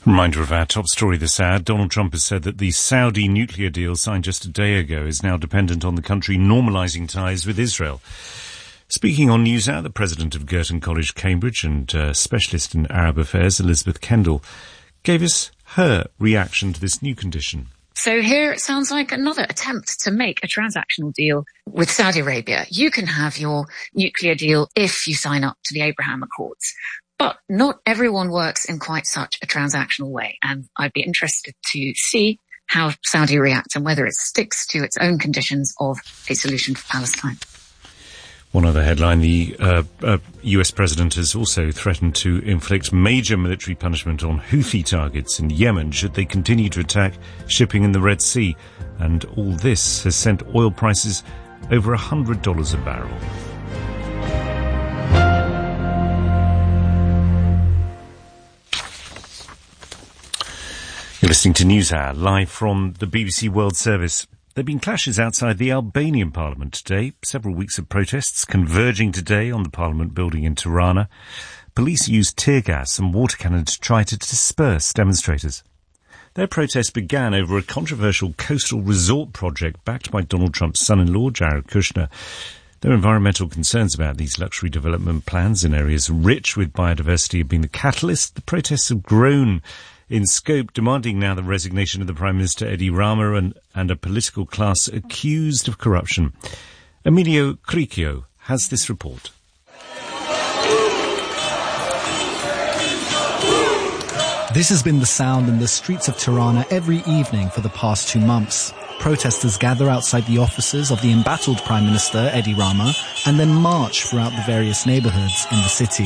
Reminder of our top story this hour. Donald Trump has said that the Saudi nuclear deal signed just a day ago is now dependent on the country normalising ties with Israel. Speaking on NewsHour, the president of Girton College, Cambridge, and specialist in Arab affairs, Elizabeth Kendall, gave us her reaction to this new condition. So here it sounds like another attempt to make a transactional deal with Saudi Arabia. You can have your nuclear deal if you sign up to the Abraham Accords. But not everyone works in quite such a transactional way. And I'd be interested to see how Saudi reacts and whether it sticks to its own conditions of a solution for Palestine. One other headline, the US president has also threatened to inflict major military punishment on Houthi targets in Yemen should they continue to attack shipping in the Red Sea. And all this has sent oil prices over $100 a barrel. You're listening to NewsHour, live from the BBC World Service. There have been clashes outside the Albanian parliament today. Several weeks of protests converging today on the parliament building in Tirana. Police used tear gas and water cannon to try to disperse demonstrators. Their protest began over a controversial coastal resort project backed by Donald Trump's son-in-law, Jared Kushner. There are environmental concerns about these luxury development plans in areas rich with biodiversity have been the catalyst. The protests have grown in scope, demanding now the resignation of the Prime Minister Edi Rama and a political class accused of corruption. Emilio Cricchio has this report. This has been the sound in the streets of Tirana every evening for the past 2 months. Protesters gather outside the offices of the embattled Prime Minister Edi Rama and then march throughout the various neighbourhoods in the city.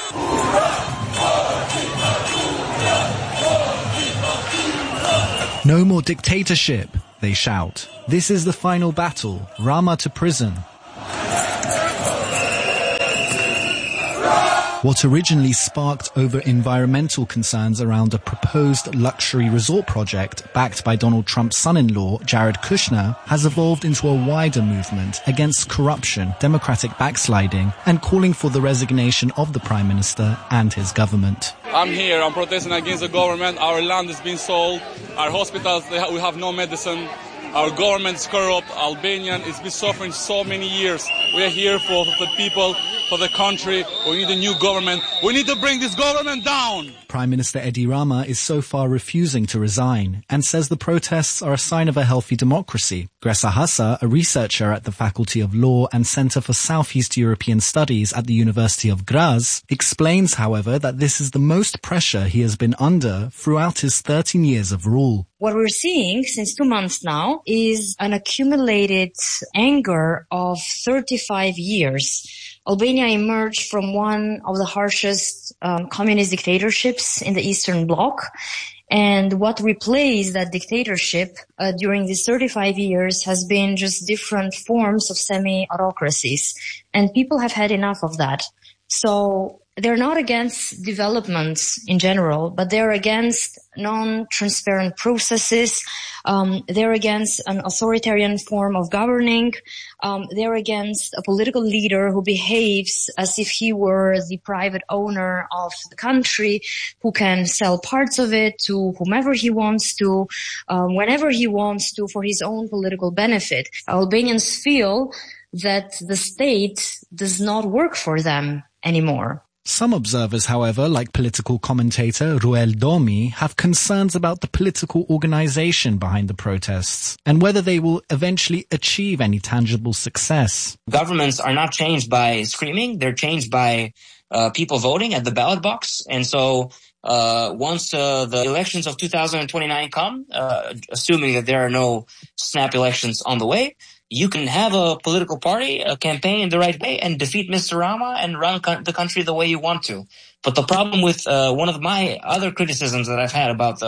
No more dictatorship, they shout. This is the final battle, Rama to prison. What originally sparked over environmental concerns around a proposed luxury resort project backed by Donald Trump's son-in-law, Jared Kushner, has evolved into a wider movement against corruption, democratic backsliding, and calling for the resignation of the Prime Minister and his government. I'm here, I'm protesting against the government. Our land is being sold, our hospitals, we have no medicine. Our government is corrupt. Albania has been suffering so many years. We are here for the people, for the country. We need a new government. We need to bring this government down. Prime Minister Edi Rama is so far refusing to resign and says the protests are a sign of a healthy democracy. Gresa Hassa, a researcher at the Faculty of Law and Centre for Southeast European Studies at the University of Graz, explains, however, that this is the most pressure he has been under throughout his 13 years of rule. What we're seeing since 2 months now is an accumulated anger of 35 years. Albania emerged from one of the harshest communist dictatorships in the Eastern Bloc. And what replaced that dictatorship during these 35 years has been just different forms of semi-autocracies. And people have had enough of that. So they're not against developments in general, but they're against non-transparent processes. They're against an authoritarian form of governing. They're against a political leader who behaves as if he were the private owner of the country, who can sell parts of it to whomever he wants to, whenever he wants to, for his own political benefit. Albanians feel that the state does not work for them anymore. Some observers, however, like political commentator Ruel Domi, have concerns about the political organization behind the protests and whether they will eventually achieve any tangible success. Governments are not changed by screaming. They're changed by people voting at the ballot box. And so once the elections of 2029 come, assuming that there are no snap elections on the way, you can have a political party, a campaign the right way, and defeat Mr. Rama and run the country the way you want to. But the problem with one of my other criticisms that I've had about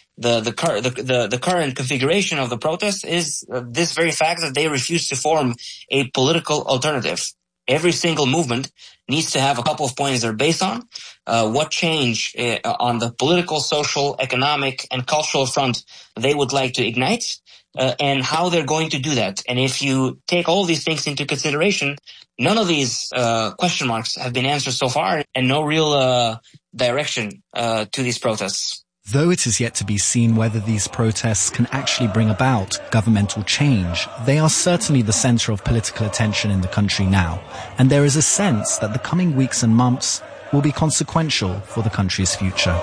the current configuration of the protests is this very fact that they refuse to form a political alternative. Every single movement needs to have a couple of points they're based on. What change on the political, social, economic, and cultural front they would like to ignite. And how they're going to do that. And if you take all these things into consideration, none of these question marks have been answered so far, and no real direction to these protests. Though it is yet to be seen whether these protests can actually bring about governmental change, they are certainly the center of political attention in the country now, and there is a sense that the coming weeks and months will be consequential for the country's future.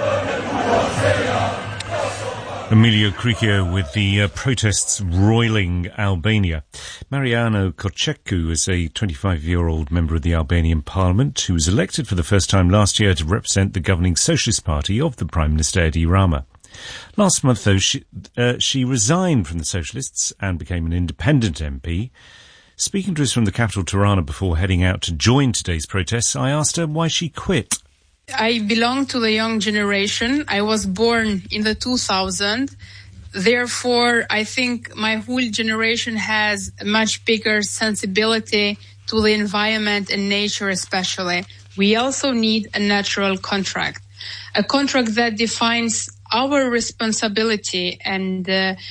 Emilio Cricchio with the protests roiling Albania. Mariano Koceku is a 25-year-old member of the Albanian parliament who was elected for the first time last year to represent the governing Socialist Party of the Prime Minister Edi Rama. Last month, though, she resigned from the Socialists and became an independent MP. Speaking to us from the capital, Tirana, before heading out to join today's protests, I asked her why she quit. I belong to the young generation. I was born in the 2000s. Therefore, I think my whole generation has a much bigger sensibility to the environment and nature especially. We also need a natural contract, a contract that defines our responsibility and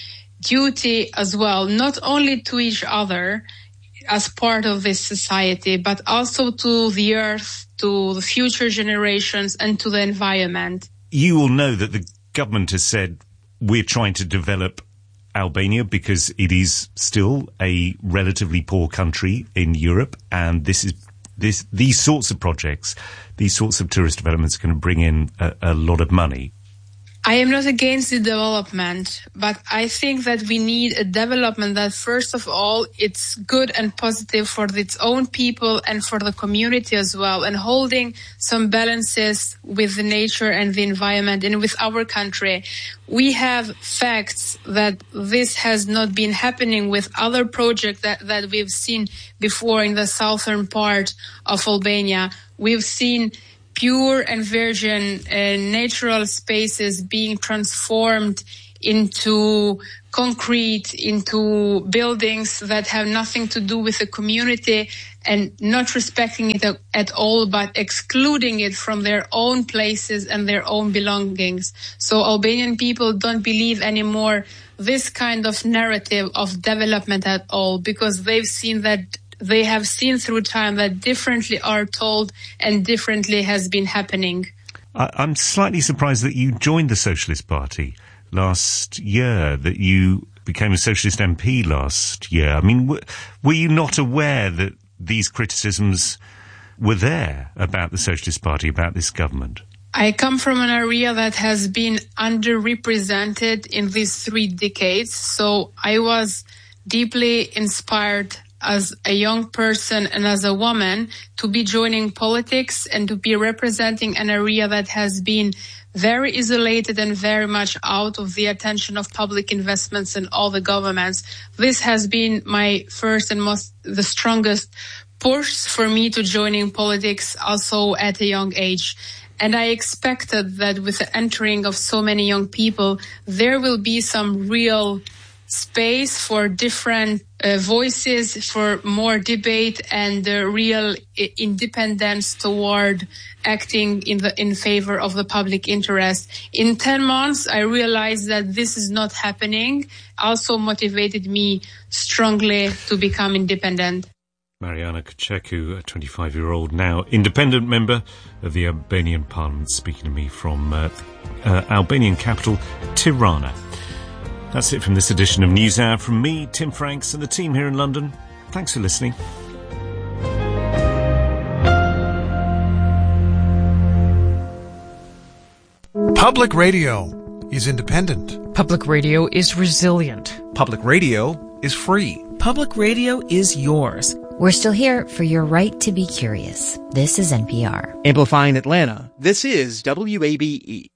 duty as well, not only to each other as part of this society, but also to the earth, to the future generations and to the environment. You will know that the government has said we're trying to develop Albania because it is still a relatively poor country in Europe, and these sorts of projects, these sorts of tourist developments are going to bring in a lot of money. I am not against the development, but I think that we need a development that, first of all, it's good and positive for its own people and for the community as well, and holding some balances with the nature and the environment and with our country. We have facts that this has not been happening with other projects that we've seen before in the southern part of Albania. We've seen pure and virgin natural spaces being transformed into concrete, into buildings that have nothing to do with the community and not respecting it at all, but excluding it from their own places and their own belongings. So Albanian people don't believe anymore this kind of narrative of development at all, because they've seen that they have seen through time that differently are told and differently has been happening. I'm slightly surprised that you joined the Socialist Party last year, that you became a Socialist MP last year. I mean, were you not aware that these criticisms were there about the Socialist Party, about this government? I come from an area that has been underrepresented in these 3 decades, so I was deeply inspired as a young person and as a woman to be joining politics and to be representing an area that has been very isolated and very much out of the attention of public investments and all the governments. This has been my first and the strongest push for me to joining politics also at a young age. And I expected that with the entering of so many young people, there will be some real space for different voices, for more debate and real independence toward acting in favor of the public interest. In 10 months, I realized that this is not happening. Also motivated me strongly to become independent. Mariana Koceku, a 25-year-old now independent member of the Albanian Parliament, speaking to me from Albanian capital, Tirana. That's it from this edition of NewsHour. From me, Tim Franks, and the team here in London. Thanks for listening. Public radio is independent. Public radio is resilient. Public radio is free. Public radio is yours. We're still here for your right to be curious. This is NPR. Amplifying Atlanta. This is WABE.